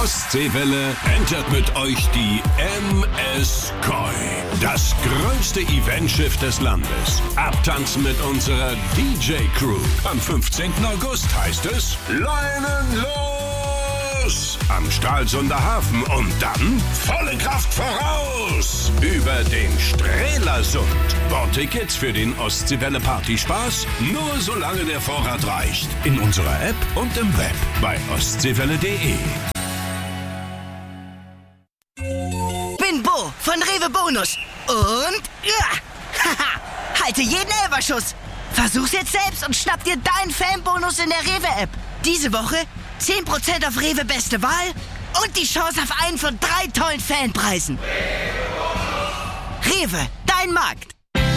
Ostseewelle entert mit euch die MS Koi. Das größte Eventschiff des Landes. Abtanzen mit unserer DJ-Crew. Am 15. August heißt es Leinen los! Am Stralsunder Hafen und dann volle Kraft voraus! Über den Strelasund. Bordtickets für den Ostseewelle Partyspaß nur solange der Vorrat reicht. In unserer App und im Web bei ostseewelle.de. Bin Bo von Rewe Bonus. Und haha, halte jeden Elferschuss. Versuch's jetzt selbst und schnapp dir deinen Fanbonus in der Rewe-App. Diese Woche 10% auf Rewe Beste Wahl und die Chance auf einen von 3 tollen Fanpreisen. Rewe, dein Markt.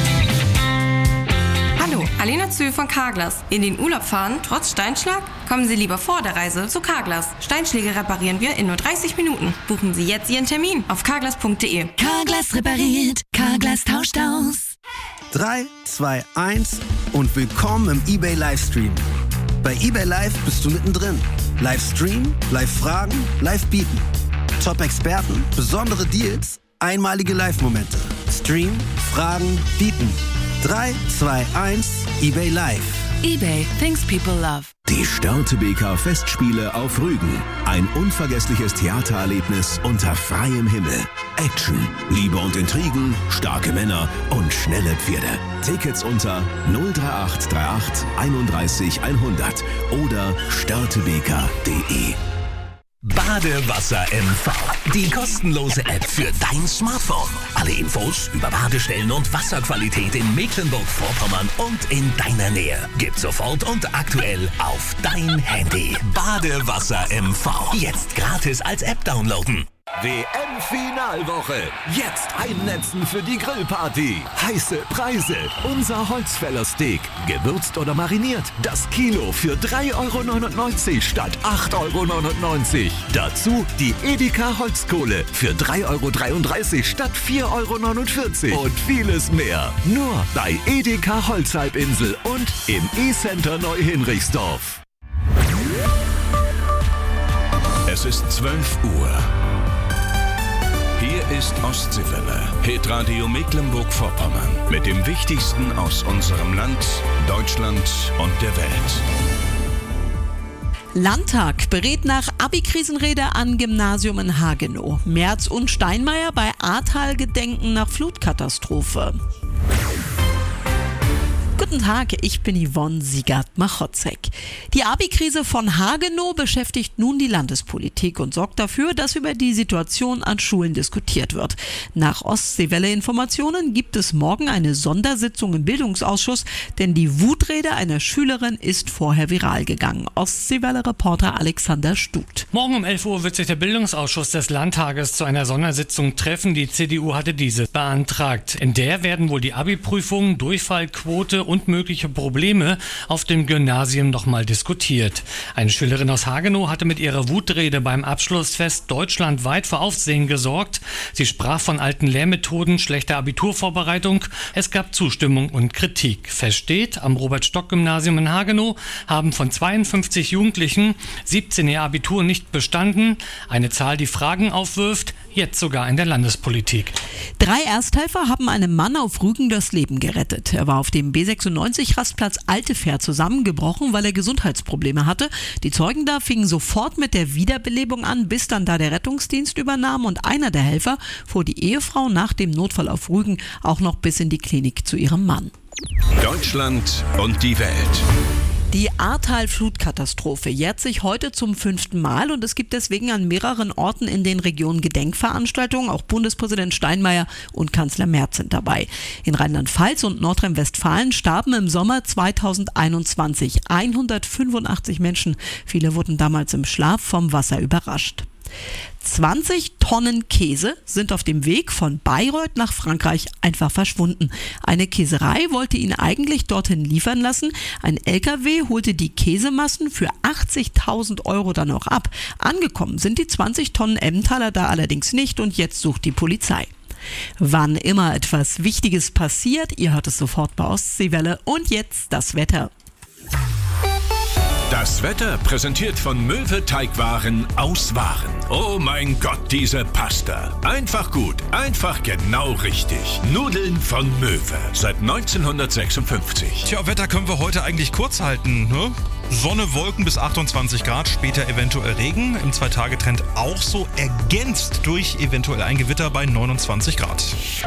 Hallo, Alena Zühl von Carglass. In den Urlaub fahren, trotz Steinschlag? Kommen Sie lieber vor der Reise zu Carglass. Steinschläge reparieren wir in nur 30 Minuten. Buchen Sie jetzt Ihren Termin auf carglass.de. Carglass repariert, Carglass tauscht aus. 3, 2, 1 und willkommen im eBay Livestream. Bei eBay Live bist du mittendrin. Livestream, Live-Fragen, Live-Bieten. Top-Experten, besondere Deals, einmalige Live-Momente. Stream, Fragen, Bieten. 3, 2, 1, eBay Live. eBay, things people love. Die Störtebeker Festspiele auf Rügen. Ein unvergessliches Theatererlebnis unter freiem Himmel. Action, Liebe und Intrigen, starke Männer und schnelle Pferde. Tickets unter 03838 31 100 oder störtebeker.de. Badewasser MV. Die kostenlose App für dein Smartphone. Alle Infos über Badestellen und Wasserqualität in Mecklenburg-Vorpommern und in deiner Nähe. Gib sofort und aktuell auf dein Handy. Badewasser MV. Jetzt gratis als App downloaden. WM-Finalwoche. Jetzt einnetzen für die Grillparty. Heiße Preise. Unser Holzfällersteak. Gewürzt oder mariniert. Das Kilo für 3,99 € statt 8,99 €. Dazu die Edeka Holzkohle für 3,33 € statt 4,49 €. Und vieles mehr. Nur bei Edeka Holzhalbinsel und im E-Center Neuhinrichsdorf. Es ist 12 Uhr. Hier ist Ostseewelle, Hitradio Mecklenburg-Vorpommern. Mit dem Wichtigsten aus unserem Land, Deutschland und der Welt. Landtag berät nach Abi-Krisenrede an Gymnasium in Hagenow. Merz und Steinmeier bei Ahrtal gedenken nach Flutkatastrophe. Guten Tag, ich bin Yvonne Siegert-Machotzek. Die Abi-Krise von Hagenow beschäftigt nun die Landespolitik und sorgt dafür, dass über die Situation an Schulen diskutiert wird. Nach Ostseewelle-Informationen gibt es morgen eine Sondersitzung im Bildungsausschuss, denn die Wutrede einer Schülerin ist vorher viral gegangen. Ostseewelle-Reporter Alexander Stut. Morgen um 11 Uhr wird sich der Bildungsausschuss des Landtages zu einer Sondersitzung treffen. Die CDU hatte diese beantragt. In der werden wohl die Abi-Prüfungen, Durchfallquote und mögliche Probleme auf dem Gymnasium nochmal diskutiert. Eine Schülerin aus Hagenow hatte mit ihrer Wutrede beim Abschlussfest deutschlandweit für Aufsehen gesorgt. Sie sprach von alten Lehrmethoden, schlechter Abiturvorbereitung. Es gab Zustimmung und Kritik. Fest steht, am Robert-Stock-Gymnasium in Hagenow haben von 52 Jugendlichen 17 ihr Abitur nicht bestanden. Eine Zahl, die Fragen aufwirft, jetzt sogar in der Landespolitik. 3 Ersthelfer haben einem Mann auf Rügen das Leben gerettet. Er war auf dem B96-Rastplatz Altefähr zusammengebrochen, weil er Gesundheitsprobleme hatte. Die Zeugen da fingen sofort mit der Wiederbelebung an, bis dann da der Rettungsdienst übernahm und einer der Helfer fuhr die Ehefrau nach dem Notfall auf Rügen auch noch bis in die Klinik zu ihrem Mann. Deutschland und die Welt. Die Ahrtal-Flutkatastrophe jährt sich heute zum 5. Mal und es gibt deswegen an mehreren Orten in den Regionen Gedenkveranstaltungen. Auch Bundespräsident Steinmeier und Kanzler Merz sind dabei. In Rheinland-Pfalz und Nordrhein-Westfalen starben im Sommer 2021 185 Menschen. Viele wurden damals im Schlaf vom Wasser überrascht. 20 Tonnen Käse sind auf dem Weg von Bayreuth nach Frankreich einfach verschwunden. Eine Käserei wollte ihn eigentlich dorthin liefern lassen. Ein LKW holte die Käsemassen für 80.000 € dann auch ab. Angekommen sind die 20 Tonnen Emmentaler da allerdings nicht und jetzt sucht die Polizei. Wann immer etwas Wichtiges passiert, ihr hört es sofort bei Ostseewelle und jetzt das Wetter. Das Wetter präsentiert von Möwe Teigwaren aus Waren. Oh mein Gott, diese Pasta. Einfach gut, einfach genau richtig. Nudeln von Möwe. Seit 1956. Tja, Wetter können wir heute eigentlich kurz halten, ne? Sonne, Wolken bis 28 Grad, später eventuell Regen. Im 2-Tage-Trend auch so, ergänzt durch eventuell ein Gewitter bei 29 Grad.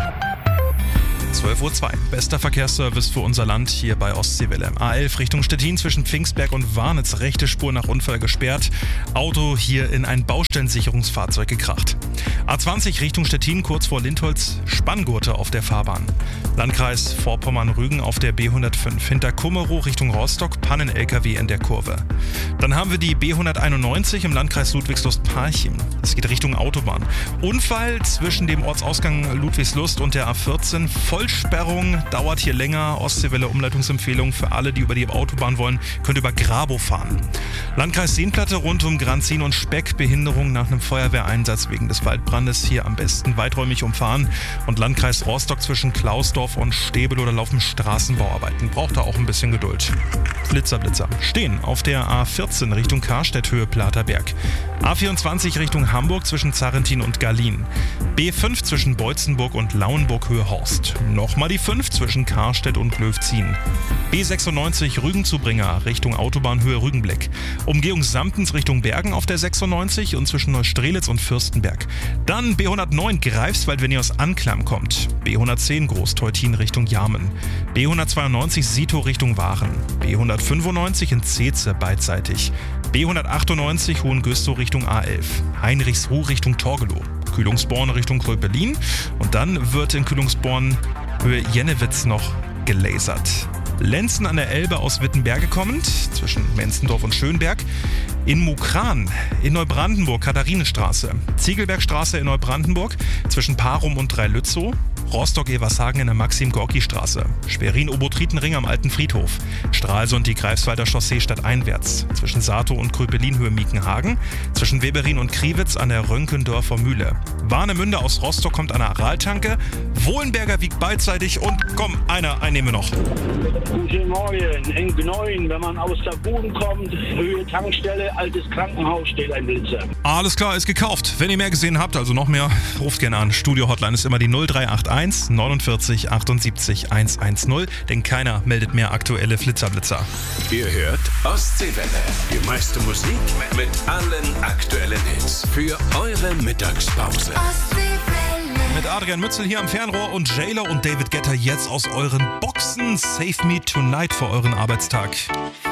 12:02 Uhr. Bester Verkehrsservice für unser Land hier bei Ostseewelle. A11 Richtung Stettin zwischen Pfingstberg und Warnitz. Rechte Spur nach Unfall gesperrt. Auto hier in ein Baustellensicherungsfahrzeug gekracht. A20 Richtung Stettin kurz vor Lindholz. Spanngurte auf der Fahrbahn. Landkreis Vorpommern-Rügen auf der B105. Hinter Kummerow Richtung Rostock. Pannen-LKW in der Kurve. Dann haben wir die B191 im Landkreis Ludwigslust-Parchim. Es geht Richtung Autobahn. Unfall zwischen dem Ortsausgang Ludwigslust und der A14. Vollsperrung dauert hier länger. Ostseewelle Umleitungsempfehlung für alle, die über die Autobahn wollen, könnt über Grabow fahren. Landkreis Seenplatte rund um Granzin und Speck. Behinderung nach einem Feuerwehreinsatz wegen des Waldbrandes. Hier am besten weiträumig umfahren. Und Landkreis Rostock zwischen Klausdorf und Stäbel oder laufen Straßenbauarbeiten. Braucht da auch ein bisschen Geduld. Blitzer. Stehen auf der A14 Richtung Karstedt Höhe Platerberg. A24 Richtung Hamburg zwischen Zarrentin und Gallien. B5 zwischen Beutzenburg und Lauenburg Höhe Horst. Nochmal die 5 zwischen Karstedt und Glöfzin. B96 Rügen-Zubringer Richtung Autobahnhöhe Rügenblick. Umgehung Samtens Richtung Bergen auf der 96 und zwischen Neustrelitz und Fürstenberg. Dann B109 Greifswald, wenn ihr aus Anklam kommt. B110 Großteutin Richtung Jarmen. B192 Sito Richtung Waren. B195 in Zeetze beidseitig. B198 Hohengüstow Richtung A11. Heinrichsruh Richtung Torgelow. Kühlungsborn Richtung Kröpelin. Und dann wird in Kühlungsborn Höhe Jennewitz noch gelasert. Lenzen an der Elbe aus Wittenberge kommend, zwischen Menzendorf und Schönberg. In Mukran, in Neubrandenburg, Katharinenstraße. Ziegelbergstraße in Neubrandenburg, zwischen Parum und Dreilützow. Rostock-Evershagen in der Maxim-Gorki-Straße. Schwerin-Obotritenring am Alten Friedhof. Stralsund die Greifswalder Chaussee stadteinwärts. Zwischen Sato und Kröpelin-Höhe Miekenhagen. Zwischen Weberin und Kriwitz an der Rönkendorfer Mühle. Warnemünde aus Rostock kommt an der Araltanke. Wohlenberger wiegt beidseitig und komm, einen nehmen wir noch. Guten Morgen, in Gneuen, wenn man aus der Boden kommt, Höhe Tankstelle, altes Krankenhaus, steht ein Blitzer. Alles klar, ist gekauft. Wenn ihr mehr gesehen habt, also noch mehr, ruft gerne an. Studio-Hotline ist immer die 0381 49 78 110, denn keiner meldet mehr aktuelle Flitzerblitzer. Ihr hört Ostseewelle. Die meiste Musik mit allen aktuellen Hits für eure Mittagspause. Mit Adrian Mützel hier am Fernrohr und J-Lo und David Guetta jetzt aus euren Boxen. Save Me Tonight für euren Arbeitstag.